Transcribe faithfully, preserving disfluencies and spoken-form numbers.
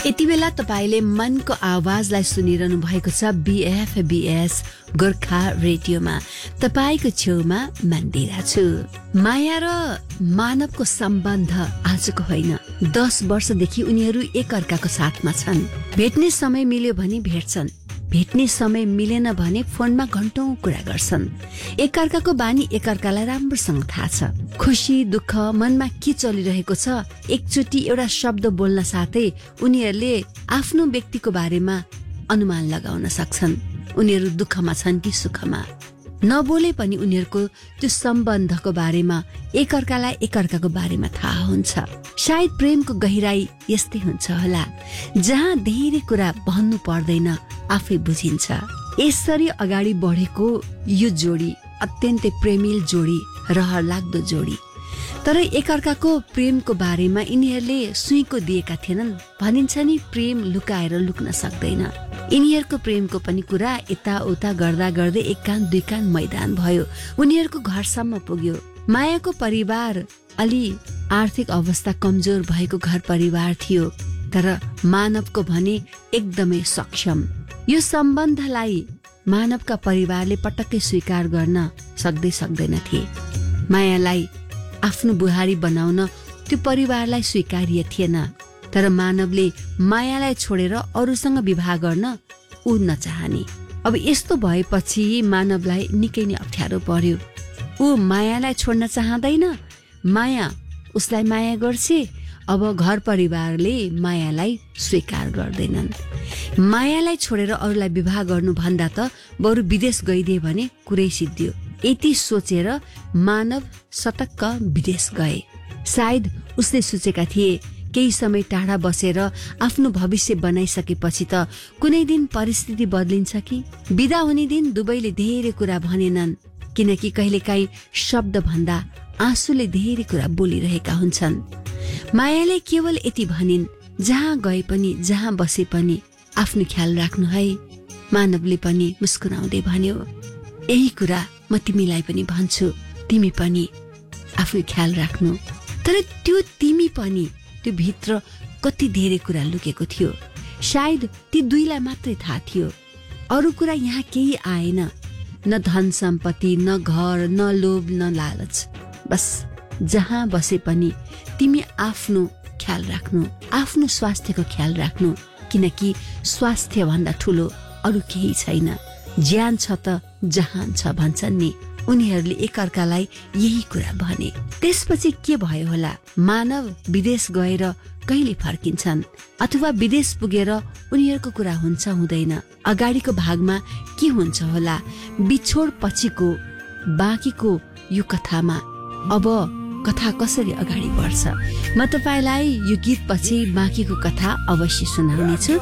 यति बेला तपाईले मनको आवाजलाई सुनिरहनु भएको छ बीएफबीएस गोर्खा रेडियोमा। तपाईको छेउमा मन्दिरा छु। माया र मानवको सम्बन्ध आजको होइन, दस वर्षदेखि उनीहरू एकअर्काको साथमा छन्। भेट्ने समय मिल्यो भने भेट्छन्, भेट्ने समय मिलेन भने फोनमा घण्टौं कुरा गर्छन्। एकअर्काको बानी एकअर्कालाई राम्रोसँग थाहा छ। खुशी दुःख मनमा के चलिरहेको छ एकचोटि एउटा शब्द बोल्न साथै उनीहरूले आफ्नो व्यक्तिको बारेमा अनुमान लगाउन सक्छन्। उनीहरू दुःखमा छन् कि सुखमा, नबोले पनि उनीहरूको त्यो सम्बन्धको बारेमा एकअर्कालाई एकअर्काको बारेमा थाहा हुन्छ। सायद प्रेमको गहिराई यस्तै हुन्छ होला, जहाँ धेरै कुरा भन्नु पर्दैन, आफै बुझिन्छ। यसरी अगाडि बढेको यो जोडी अत्यन्तै प्रेमिल जोडी, रहर लाग्दो जोडी। तर एकअर्काको प्रेमको बारेमा यिनीहरूले सुइँको दिएका थिएनन्। भनिन्छ नि, प्रेम लुकाएर लुक्न सक्दैन। यिनीहरूको प्रेमको पनि कुरा यताउता गर्दा गर्दै एक कान दुई कान मैदान भयो, उनीहरूको घरसम्म पुग्यो। मायाको परिवार अलि आर्थिक अवस्था कमजोर भएको घर परिवार थियो, तर मानवको भने एकदमै सक्षम। यो सम्बन्धलाई मानवका परिवारले पटक्कै स्वीकार गर्न सक्दै सक्दैनथे। मायालाई आफ्नो बुहारी बनाउन त्यो परिवारलाई स्वीकार्य थिएन, तर मानवले मायालाई छोडेर अरूसँग विवाह गर्न ऊ नचाहने। अब यस्तो भएपछि मानवलाई निकै नै अप्ठ्यारो पर्यो। ऊ मायालाई छोड्न चाहँदैन, माया उसलाई माया गर्छ। अब घर परिवारले मायालाई स्वीकार गर्दैनन्। मायालाई छोडेर अरूलाई विवाह गर्नु भन्दा त बरु विदेश गइदिए भने कुरै सिद्धियो। यति सोचेर मानव सटक्क विदेश गए। सायद उसले सोचेका थिए केही समय टाढा बसेर आफ्नो भविष्य बनाइसकेपछि त कुनै दिन परिस्थिति बदलिन्छ कि। बिदा हुने दिन दुवैले धेरै कुरा भनेनन्, किनकि कहिलेकाहीँ शब्द भन्दा आँसुले धेरै कुरा बोलिरहेका हुन्छन्। मायाले केवल यति भनिन्, जहाँ गए पनि जहाँ बसे पनि आफ्नो ख्याल राख्नु है। मानवले पनि मुस्कुराउँदै भन्यो, यही कुरा म तिमीलाई पनि भन्छु, तिमी पनि आफ्नो ख्याल राख्नु। तर त्यो तिमी पनि त्यो भित्र कति धेरै कुरा लुकेको थियो। सायद ती दुईलाई मात्रै थाहा थियो। अरू कुरा यहाँ केही आएन, न धन सम्पत्ति, न घर, न लोभ, न लालच। बस जहाँ बसे पनि तिमी आफ्नो ख्याल राख्नु, आफ्नो स्वास्थ्यको ख्याल राख्नु, किनकि स्वास्थ्य भन्दा ठुलो अरू केही छैन। ज्यान छ त जहान छ भन्छन् नि। उनीहरूले एकअर्कालाई यही कुरा भने। त्यसपछि के भयो होला? मानव विदेश गएर कहिले फर्किन्छन्, अथवा विदेश पुगेर उनीहरूको कुरा हुन्छ हुँदैन, अगाडिको भागमा के हुन्छ होला? बिछोड पछिको बाँकीको यो कथामा अब कथा कसरी अगाडि बढ्छ? म तपाईलाई यो गीत पछि बाँकीको कथा अवश्य सुनाउनेछु।